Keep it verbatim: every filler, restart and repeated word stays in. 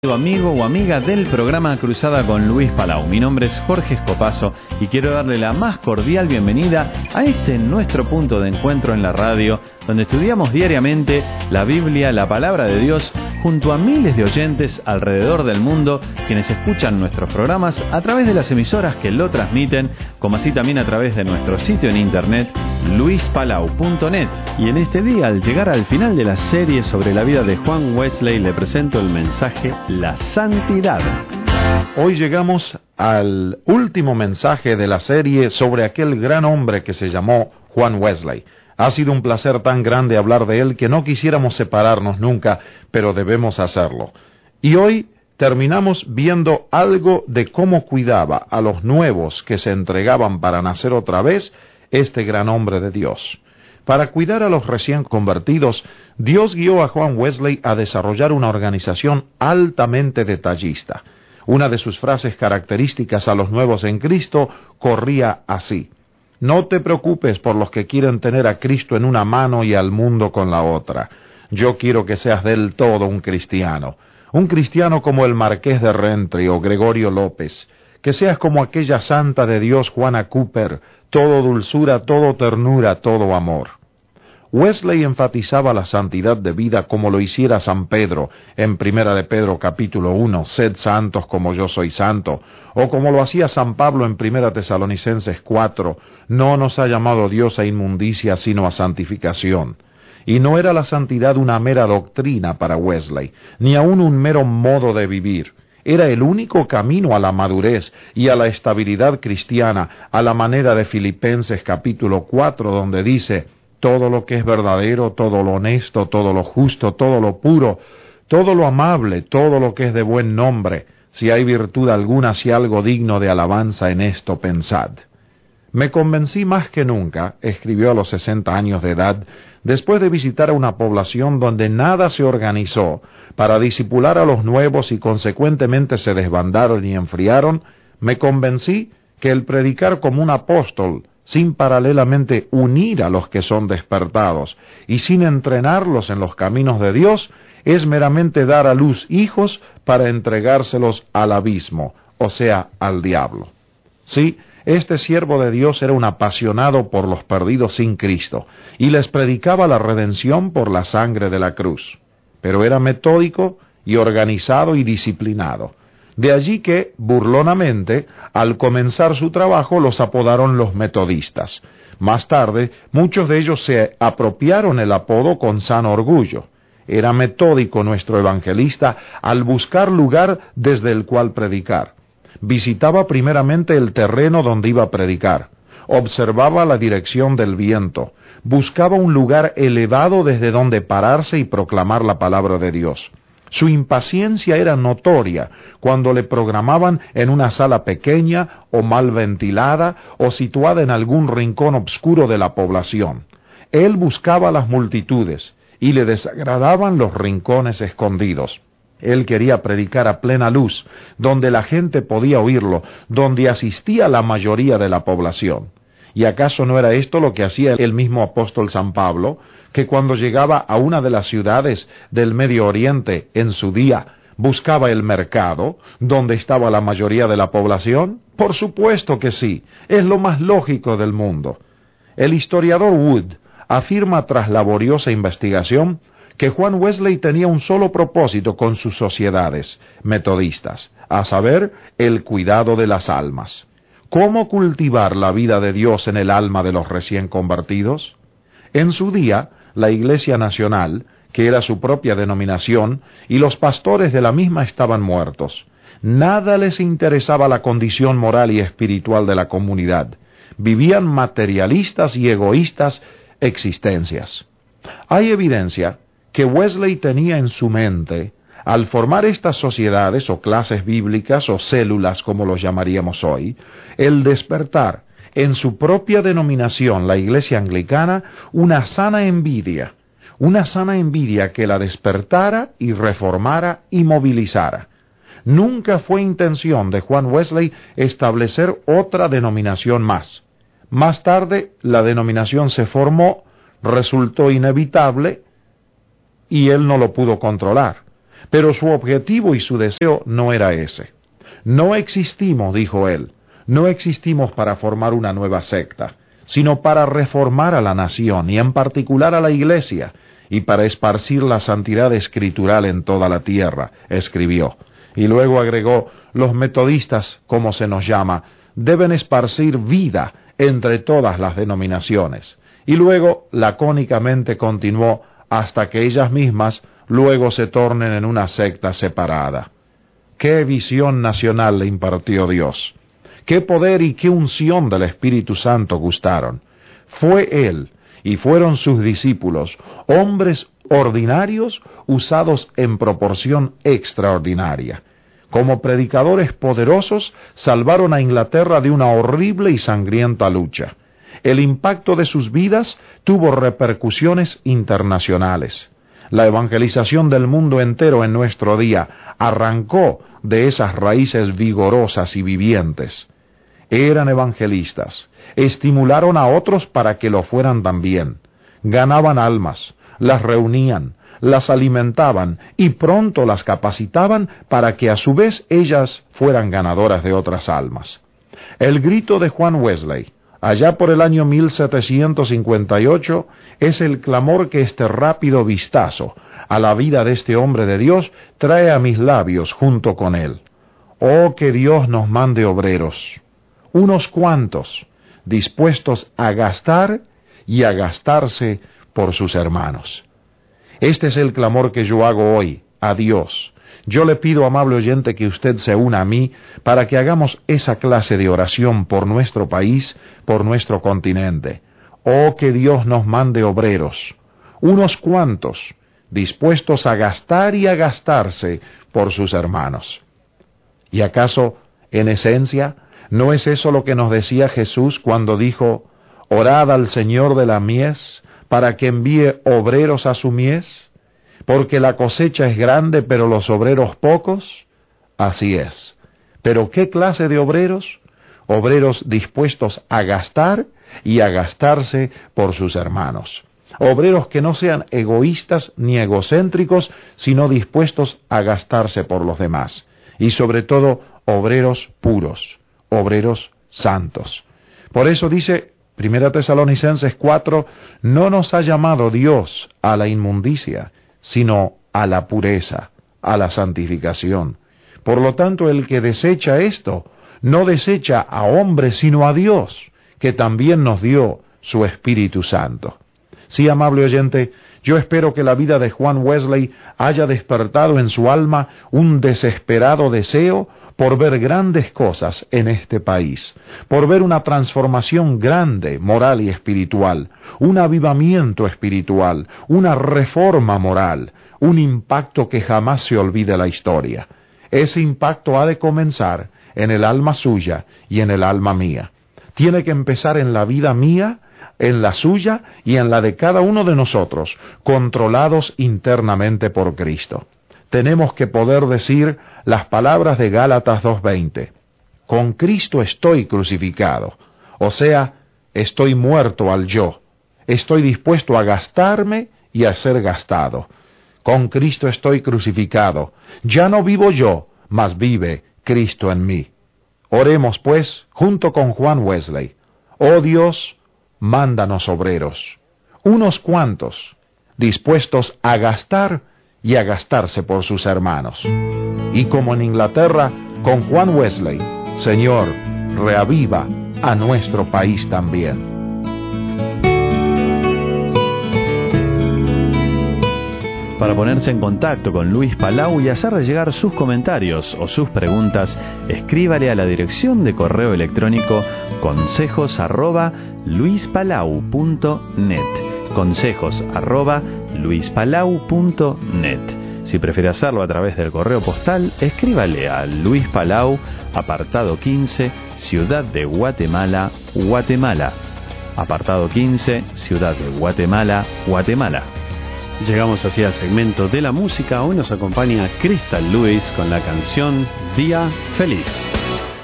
Amigo o amiga del programa Cruzada con Luis Palau. Mi nombre es Jorge Escopazo y quiero darle la más cordial bienvenida a este nuestro punto de encuentro en la radio, donde estudiamos diariamente la Biblia, la palabra de Dios, junto a miles de oyentes alrededor del mundo, quienes escuchan nuestros programas a través de las emisoras que lo transmiten, como así también a través de nuestro sitio en internet luis palau punto net. Y en este día, al llegar al final de la serie sobre la vida de Juan Wesley, le presento el mensaje La Santidad. Hoy llegamos al último mensaje de la serie sobre aquel gran hombre que se llamó Juan Wesley. Ha sido un placer tan grande hablar de él que no quisiéramos separarnos nunca, pero debemos hacerlo. Y hoy terminamos viendo algo de cómo cuidaba a los nuevos que se entregaban para nacer otra vez este gran hombre de Dios. Para cuidar a los recién convertidos, Dios guió a Juan Wesley a desarrollar una organización altamente detallista. Una de sus frases características a los nuevos en Cristo corría así: no te preocupes por los que quieren tener a Cristo en una mano y al mundo con la otra. Yo quiero que seas del todo un cristiano. Un cristiano como el Marqués de Rentre o Gregorio López. Que seas como aquella santa de Dios Juana Cooper, todo dulzura, todo ternura, todo amor. Wesley enfatizaba la santidad de vida como lo hiciera San Pedro en Primera de Pedro capítulo uno, sed santos como yo soy santo, o como lo hacía San Pablo en Primera Tesalonicenses cuatro, no nos ha llamado Dios a inmundicia sino a santificación. Y no era la santidad una mera doctrina para Wesley, ni aun un mero modo de vivir. Era el único camino a la madurez y a la estabilidad cristiana, a la manera de Filipenses capítulo cuatro, donde dice: todo lo que es verdadero, todo lo honesto, todo lo justo, todo lo puro, todo lo amable, todo lo que es de buen nombre, si hay virtud alguna, si algo digno de alabanza, en esto pensad. Me convencí más que nunca, escribió a los sesenta años de edad, después de visitar a una población donde nada se organizó para disipular a los nuevos y consecuentemente se desbandaron y enfriaron, me convencí que el predicar como un apóstol, sin paralelamente unir a los que son despertados y sin entrenarlos en los caminos de Dios, es meramente dar a luz hijos para entregárselos al abismo, o sea, al diablo. Sí, este siervo de Dios era un apasionado por los perdidos sin Cristo, y les predicaba la redención por la sangre de la cruz. Pero era metódico y organizado y disciplinado. De allí que, burlonamente, al comenzar su trabajo los apodaron los metodistas. Más tarde, muchos de ellos se apropiaron el apodo con sano orgullo. Era metódico nuestro evangelista al buscar lugar desde el cual predicar. Visitaba primeramente el terreno donde iba a predicar, observaba la dirección del viento, buscaba un lugar elevado desde donde pararse y proclamar la palabra de Dios. Su impaciencia era notoria cuando le programaban en una sala pequeña o mal ventilada o situada en algún rincón obscuro de la población. Él buscaba las multitudes y le desagradaban los rincones escondidos. Él quería predicar a plena luz, donde la gente podía oírlo, donde asistía la mayoría de la población. ¿Y acaso no era esto lo que hacía el mismo apóstol San Pablo, que cuando llegaba a una de las ciudades del Medio Oriente en su día, buscaba el mercado, donde estaba la mayoría de la población? Por supuesto que sí, es lo más lógico del mundo. El historiador Wood afirma tras laboriosa investigación que Juan Wesley tenía un solo propósito con sus sociedades metodistas, a saber, el cuidado de las almas. ¿Cómo cultivar la vida de Dios en el alma de los recién convertidos? En su día, la Iglesia Nacional, que era su propia denominación, y los pastores de la misma estaban muertos. Nada les interesaba la condición moral y espiritual de la comunidad. Vivían materialistas y egoístas existencias. Hay evidencia que Wesley tenía en su mente, al formar estas sociedades o clases bíblicas o células como los llamaríamos hoy, el despertar en su propia denominación, la Iglesia Anglicana, una sana envidia, una sana envidia que la despertara y reformara y movilizara. Nunca fue intención de Juan Wesley establecer otra denominación más. Más tarde, la denominación se formó, resultó inevitable, y él no lo pudo controlar. Pero su objetivo y su deseo no era ese. No existimos, dijo él, no existimos para formar una nueva secta, sino para reformar a la nación y en particular a la Iglesia, y para esparcir la santidad escritural en toda la tierra, escribió. Y luego agregó, los metodistas, como se nos llama, deben esparcir vida entre todas las denominaciones. Y luego, lacónicamente continuó, hasta que ellas mismas luego se tornen en una secta separada. ¡Qué visión nacional le impartió Dios! ¡Qué poder y qué unción del Espíritu Santo gustaron! Fue Él, y fueron sus discípulos, hombres ordinarios usados en proporción extraordinaria. Como predicadores poderosos, salvaron a Inglaterra de una horrible y sangrienta lucha. El impacto de sus vidas tuvo repercusiones internacionales. La evangelización del mundo entero en nuestro día arrancó de esas raíces vigorosas y vivientes. Eran evangelistas, estimularon a otros para que lo fueran también, ganaban almas, las reunían, las alimentaban y pronto las capacitaban para que a su vez ellas fueran ganadoras de otras almas. El grito de Juan Wesley, allá por el año mil setecientos cincuenta y ocho, es el clamor que este rápido vistazo a la vida de este hombre de Dios trae a mis labios junto con él. Oh, que Dios nos mande obreros, unos cuantos, dispuestos a gastar y a gastarse por sus hermanos. Este es el clamor que yo hago hoy a Dios. Yo le pido, amable oyente, que usted se una a mí para que hagamos esa clase de oración por nuestro país, por nuestro continente. Oh, que Dios nos mande obreros, unos cuantos, dispuestos a gastar y a gastarse por sus hermanos. ¿Y acaso, en esencia, no es eso lo que nos decía Jesús cuando dijo, orad al Señor de la mies, para que envíe obreros a su mies? Porque la cosecha es grande, pero los obreros pocos. Así es. ¿Pero qué clase de obreros? Obreros dispuestos a gastar y a gastarse por sus hermanos. Obreros que no sean egoístas ni egocéntricos, sino dispuestos a gastarse por los demás. Y sobre todo, obreros puros, obreros santos. Por eso dice Primera Tesalonicenses cuatro, no nos ha llamado Dios a la inmundicia, sino a la pureza, a la santificación. Por lo tanto, el que desecha esto, no desecha a hombres, sino a Dios, que también nos dio su Espíritu Santo. Sí, amable oyente, yo espero que la vida de Juan Wesley haya despertado en su alma un desesperado deseo por ver grandes cosas en este país, por ver una transformación grande, moral y espiritual, un avivamiento espiritual, una reforma moral, un impacto que jamás se olvide la historia. Ese impacto ha de comenzar en el alma suya y en el alma mía. Tiene que empezar en la vida mía, en la suya y en la de cada uno de nosotros, controlados internamente por Cristo. Tenemos que poder decir las palabras de Gálatas dos veinte. Con Cristo estoy crucificado, o sea, estoy muerto al yo. Estoy dispuesto a gastarme y a ser gastado. Con Cristo estoy crucificado. Ya no vivo yo, mas vive Cristo en mí. Oremos, pues, junto con Juan Wesley. Oh Dios, mándanos obreros, unos cuantos, dispuestos a gastar y a gastarse por sus hermanos. Y como en Inglaterra, con Juan Wesley, Señor, reaviva a nuestro país también. Para ponerse en contacto con Luis Palau y hacerle llegar sus comentarios o sus preguntas, escríbale a la dirección de correo electrónico consejos arroba luispalau punto net. Consejos arroba luispalau punto net. Si prefiere hacerlo a través del correo postal, escríbale a Luis Palau, apartado quince, Ciudad de Guatemala, Guatemala. Apartado quince, Ciudad de Guatemala, Guatemala. Llegamos así al segmento de la música. Hoy nos acompaña Crystal Lewis con la canción Día Feliz.